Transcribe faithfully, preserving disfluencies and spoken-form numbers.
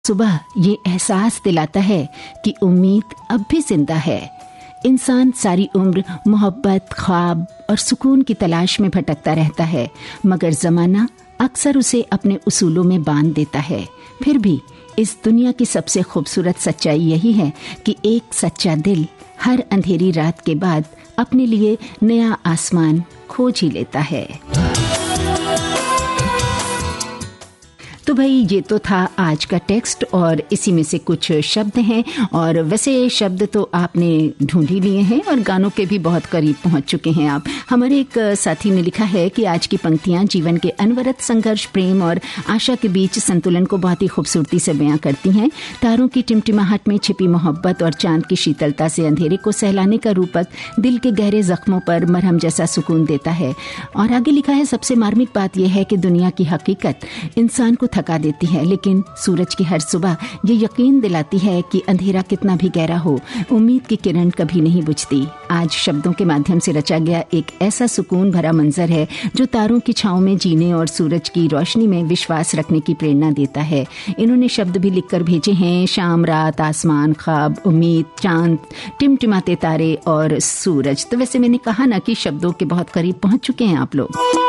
सुबह ये एहसास दिलाता है कि उम्मीद अब भी जिंदा है। इंसान सारी उम्र मोहब्बत, ख्वाब और सुकून की तलाश में भटकता रहता है, मगर ज़माना अक्सर उसे अपने उसूलों में बांध देता है। फिर भी इस दुनिया की सबसे खूबसूरत सच्चाई यही है कि एक सच्चा दिल हर अंधेरी रात के बाद अपने लिए नया आसमान खोज ही लेता है। तो भाई ये तो था आज का टेक्स्ट और इसी में से कुछ शब्द हैं, और वैसे शब्द तो आपने ढूंढ ही लिए हैं और गानों के भी बहुत करीब पहुंच चुके हैं आप। हमारे एक साथी ने लिखा है कि आज की पंक्तियां जीवन के अनवरत संघर्ष, प्रेम और आशा के बीच संतुलन को बहुत ही खूबसूरती से बयां करती हैं। तारों की टिमटिमाहट में छिपी मोहब्बत और चांद की शीतलता से अंधेरे को सहलाने का रूपक दिल के गहरे जख्मों पर मरहम जैसा सुकून देता है। और आगे लिखा है, सबसे मार्मिक बात यह है कि दुनिया की हकीकत इंसान को थका देती है, लेकिन सूरज की हर सुबह ये यकीन दिलाती है कि अंधेरा कितना भी गहरा हो, उम्मीद की किरण कभी नहीं बुझती। आज शब्दों के माध्यम से रचा गया एक ऐसा सुकून भरा मंजर है जो तारों की छांव में जीने और सूरज की रोशनी में विश्वास रखने की प्रेरणा देता है। इन्होंने शब्द भी लिखकर भेजे हैं, शाम, रात, आसमान, ख्वाब, उम्मीद, चांद, टिमटिमाते तारे और सूरज। तो वैसे मैंने कहा ना कि शब्दों के बहुत करीब पहुंच चुके हैं आप लोग।